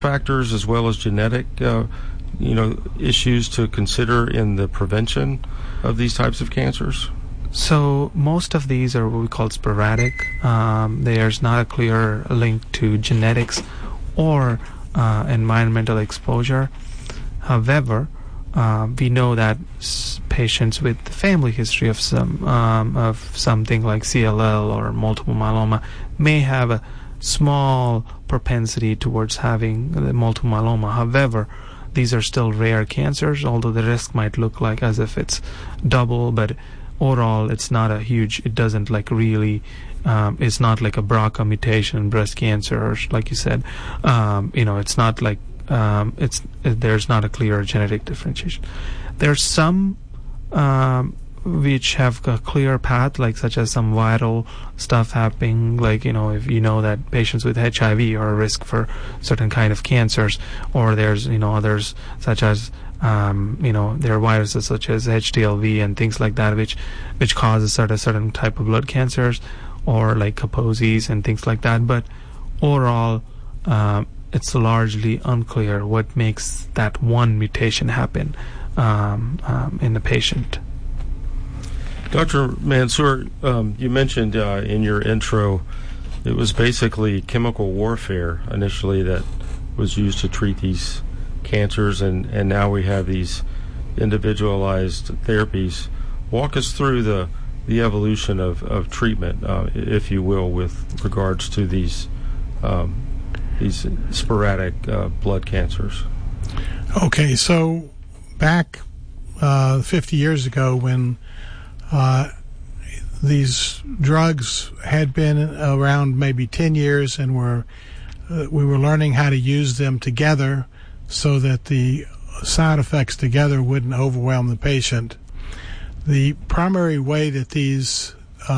factors as well as genetic, issues to consider in the prevention of these types of cancers? So most of these are what we call sporadic. There's not a clear link to genetics or environmental exposure. However, we know that patients with family history of something like CLL or multiple myeloma may have a small propensity towards having the multiple myeloma. However, these are still rare cancers, although the risk might look like as if it's double, but overall it's not a huge, it doesn't really, it's not like a BRCA mutation in breast cancer, or like you said, it's not like, there's not a clear genetic differentiation. There's some which have a clear path, such as some viral stuff happening, if that patients with HIV are a risk for certain kind of cancers, or there's others such as there are viruses such as HTLV and things like that which causes certain type of blood cancers, or like Kaposi's and things like that. But overall, it's largely unclear what makes that one mutation happen in the patient. Dr. Mansour, you mentioned in your intro it was basically chemical warfare initially that was used to treat these cancers, and now we have these individualized therapies. Walk us through the evolution of treatment, if you will, with regards to these sporadic blood cancers. Okay, so back 50 years ago when these drugs had been around maybe 10 years and we were learning how to use them together so that the side effects together wouldn't overwhelm the patient. The primary way that these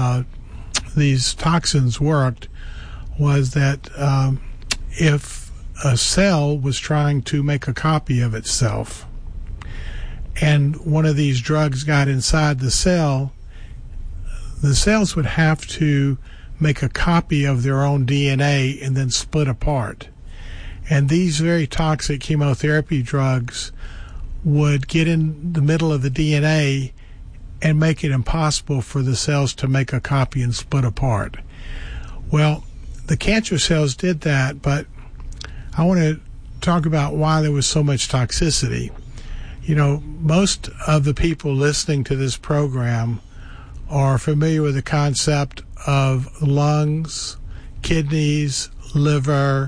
toxins worked was that if a cell was trying to make a copy of itself and one of these drugs got inside the cells would have to make a copy of their own DNA and then split apart. And these very toxic chemotherapy drugs would get in the middle of the DNA and make it impossible for the cells to make a copy and split apart. Well, the cancer cells did that, but I want to talk about why there was so much toxicity. Most of the people listening to this program are familiar with the concept of lungs, kidneys, liver,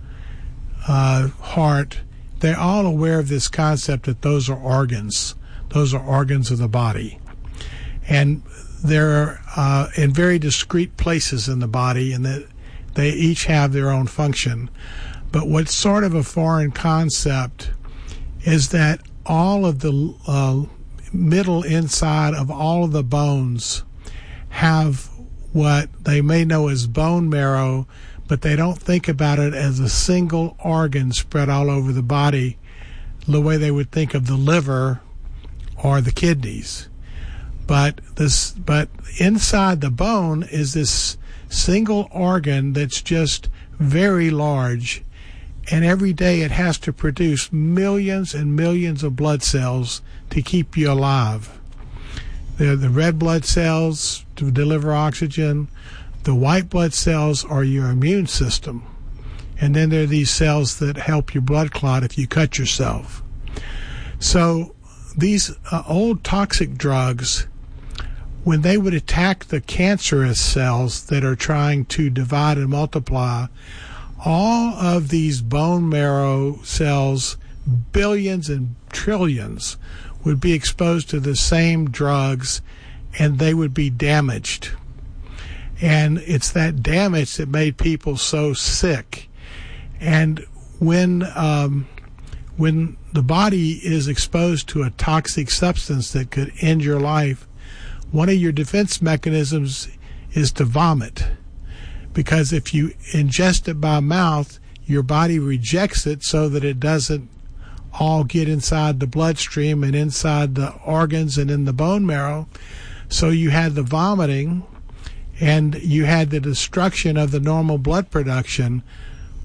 heart. They're all aware of this concept that those are organs. Those are organs of the body. And they're in very discrete places in the body, and that they each have their own function. But what's sort of a foreign concept is that all of the middle inside of all of the bones have what they may know as bone marrow, but they don't think about it as a single organ spread all over the body the way they would think of the liver or the kidneys. But inside the bone is this single organ that's just very large, and every day it has to produce millions and millions of blood cells to keep you alive. They're the red blood cells to deliver oxygen. The white blood cells are your immune system. And then there are these cells that help your blood clot if you cut yourself. So these old toxic drugs, when they would attack the cancerous cells that are trying to divide and multiply, all of these bone marrow cells, billions and trillions, would be exposed to the same drugs, and they would be damaged. And it's that damage that made people so sick. And when the body is exposed to a toxic substance that could end your life, one of your defense mechanisms is to vomit. Because if you ingest it by mouth, your body rejects it so that it doesn't all get inside the bloodstream and inside the organs and in the bone marrow. So you had the vomiting and you had the destruction of the normal blood production,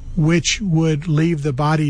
which would leave the body